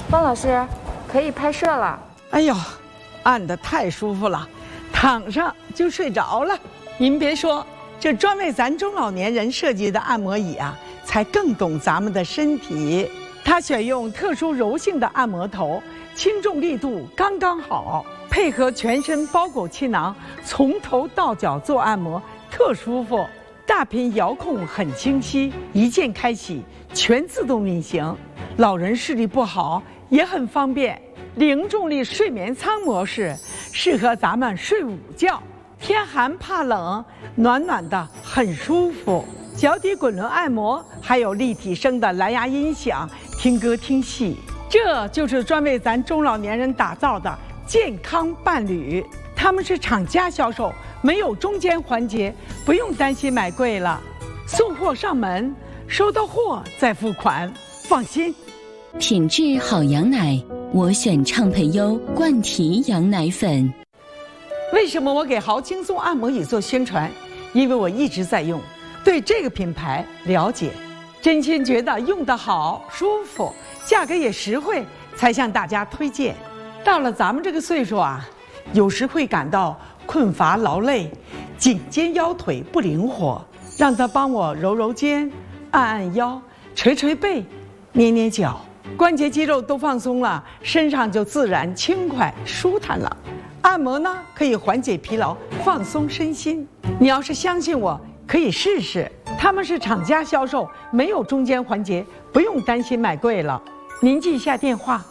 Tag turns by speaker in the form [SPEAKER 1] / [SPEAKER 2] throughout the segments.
[SPEAKER 1] 汪老师，可以拍摄了。
[SPEAKER 2] 哎呦，按得太舒服了，躺上就睡着了。您别说，这专为咱中老年人设计的按摩椅啊，才更懂咱们的身体。它选用特殊柔性的按摩头，轻重力度刚刚好，配合全身包裹气囊，从头到脚做按摩，特舒服。大屏遥控很清晰，一键开启，全自动运行。老人视力不好也很方便。零重力睡眠舱模式适合咱们睡午觉，天寒怕冷，暖暖的很舒服。脚底滚轮按摩，还有立体声的蓝牙音响，听歌听戏。这就是专为咱中老年人打造的健康伴侣。他们是厂家销售，没有中间环节，不用担心买贵了。送货上门，收到货再付款，放心。
[SPEAKER 3] 品质好羊奶，我选畅培优冠提羊奶粉。
[SPEAKER 2] 为什么我给豪轻松按摩椅做宣传？因为我一直在用，对这个品牌了解，真心觉得用得好、舒服，价格也实惠，才向大家推荐。到了咱们这个岁数啊，有时会感到困乏劳累，颈肩腰腿不灵活，让他帮我揉揉肩、按按腰、捶捶背、捏捏脚，关节肌肉都放松了，身上就自然轻快舒坦了。按摩呢，可以缓解疲劳，放松身心。你要是相信我，可以试试。他们是厂家销售，没有中间环节，不用担心买贵了。您记一下电话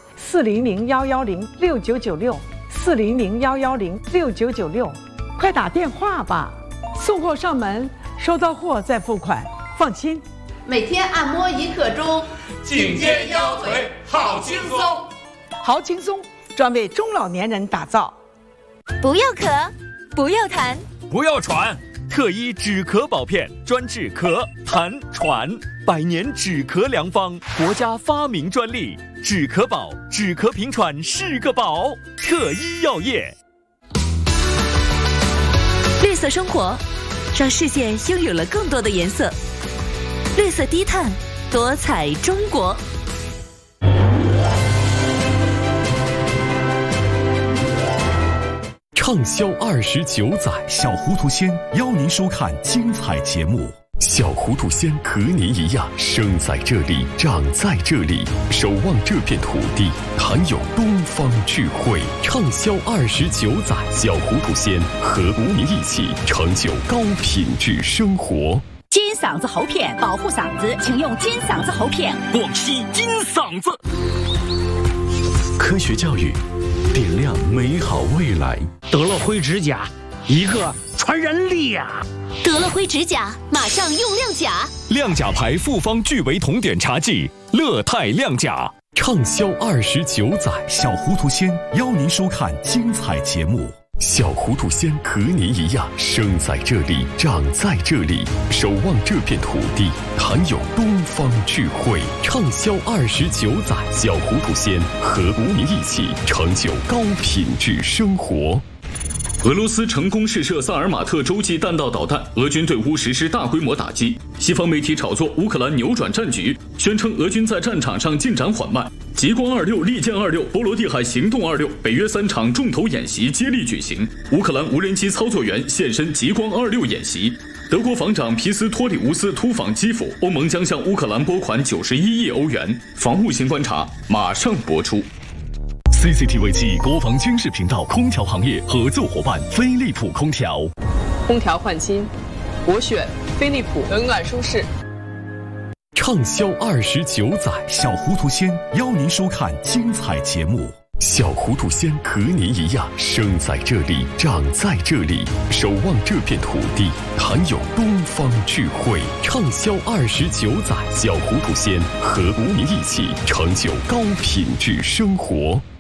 [SPEAKER 2] ：400-110-6996，400-110-6996，快打电话吧。送货上门，收到货再付款，放心。
[SPEAKER 4] 每天按摩1刻钟，
[SPEAKER 5] 颈肩腰腿好轻松。
[SPEAKER 2] 好轻松，专为中老年人打造。
[SPEAKER 6] 不要咳，不要痰，
[SPEAKER 5] 不要喘，特医止咳宝片专治咳、痰、喘，100年止咳良方，国家发明专利，止咳宝，止咳平喘是个宝。特医药业。
[SPEAKER 6] 绿色生活，让世界拥有了更多的颜色。绿色低碳，多彩中国。
[SPEAKER 7] 畅销29载，小糊涂仙邀您收看精彩节目。小糊涂仙和您一样，生在这里，长在这里，守望这片土地，含有东方智慧。畅销29载，小糊涂仙和您一起成就高品质生活。
[SPEAKER 8] 金嗓子喉片，保护嗓子，请用金嗓子喉片。
[SPEAKER 5] 广西金嗓子。
[SPEAKER 7] 科学教育，点亮美好未来。
[SPEAKER 9] 得了灰指甲，一个传染力呀！
[SPEAKER 6] 得了灰指甲，马上用亮甲。
[SPEAKER 5] 亮甲牌复方聚维酮碘茶剂，乐泰亮甲。
[SPEAKER 7] 畅销29载，小糊涂仙邀您收看精彩节目。小糊涂仙和您一样，生在这里，长在这里，守望这片土地，含有东方智慧。畅销29载，小糊涂仙和您一起成就高品质生活。
[SPEAKER 10] 俄罗斯成功试射萨尔马特洲际弹道导弹，俄军对乌实施大规模打击。西方媒体炒作乌克兰扭转战局，宣称俄军在战场上进展缓慢。极光26、利剑26、波罗的海行动26，北约3场重头演习接力举行。乌克兰无人机操作员现身极光26演习。德国防长皮斯托里乌斯突访基辅，欧盟将向乌克兰拨款91亿欧元。防务新观察马上播出。
[SPEAKER 7] CCTV 暨国防军事频道空调行业合作伙伴飞利浦空调。
[SPEAKER 11] 空调换新，我选飞利浦，冷暖舒适。
[SPEAKER 7] 畅销29载，小糊涂仙邀您收看精彩节目。小糊涂仙和您一样，生在这里，长在这里，守望这片土地，含有东方智慧。畅销29载，小糊涂仙和您一起成就高品质生活。